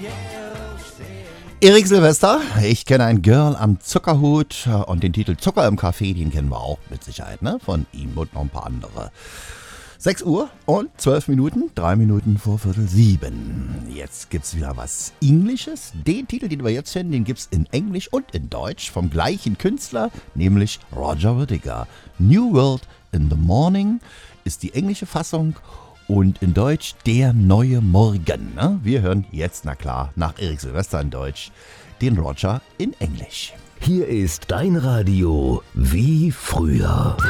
Erik Silvester, ich kenne ein Girl am Zuckerhut und den Titel Zucker im Café, den kennen wir auch mit Sicherheit, ne? Von ihm und noch ein paar andere. 6 Uhr und 12 Minuten, 3 Minuten vor 6:45. Jetzt gibt's wieder was Englisches. Den Titel, den wir jetzt hören, den gibt's in Englisch und in Deutsch vom gleichen Künstler, nämlich Roger Whittaker. New World in the Morning ist die englische Fassung und in Deutsch Der neue Morgen. Ne? Wir hören jetzt, na klar, nach Erik Silvester in Deutsch, den Roger in Englisch. Hier ist dein Radio wie früher.